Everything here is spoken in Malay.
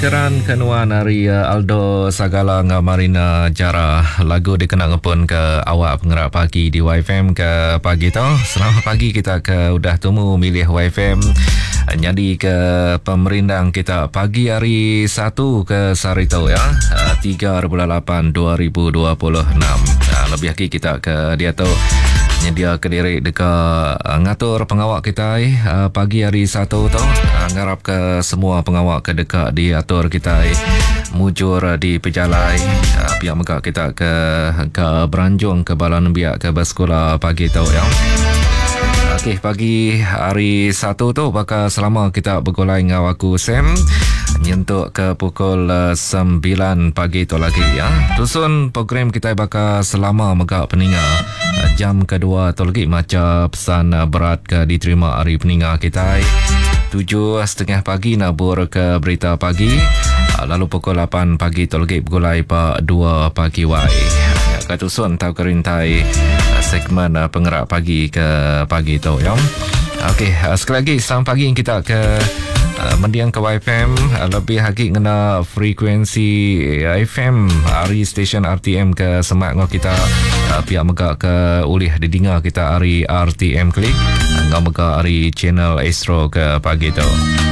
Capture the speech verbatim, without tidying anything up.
keran kenuan hari uh, Aldo Sagala dengan Marina Jara. Lagu dikenal ngepun ke awak pengerak pagi di Y F M ke pagi tu. Selamat pagi kita ke udah temu milih Y F M. Jadi ke pemerindang kita pagi hari satu ke Sarito ya. tiga bulan lapan dua ribu dua puluh enam. Lebih lagi kita ke dia tu nyedia ke diri dekat uh, ngatur pengawak kita eh, uh, pagi hari satu tu uh, ngarap ke semua pengawak ke dekat diatur kita eh, mujur uh, di pejalai uh, pihak megak kita ke ke beranjung ke balan biak ke bersekolah pagi tu ya. Okey, pagi hari satu tu bakal selama kita bergulai dengan aku Sam nyentuk ke pukul uh, sembilan pagi tu lagi ya. Tusun program kita bakal selama megak peninga uh, jam kedua tu lagi macam pesan uh, berat ke diterima hari peninga kita. Tujuh setengah pagi nabur ke berita pagi. Uh, lalu pukul lapan pagi tu lagi bergulai pak dua pagi wai. Ya, katusun tahu kerintai uh, segmen uh, pengerak pagi ke pagi tu ya. Okey, uh, sekali lagi selamat pagi kita ke Uh, mendiang ke Y F M uh, lebih lagi kena frekuensi uh, F M hari stesen R T M ke semak ngau kita uh, pihak megak ke ulih didengar kita hari R T M Klik ngau megak hari channel Astro ke pagi tu.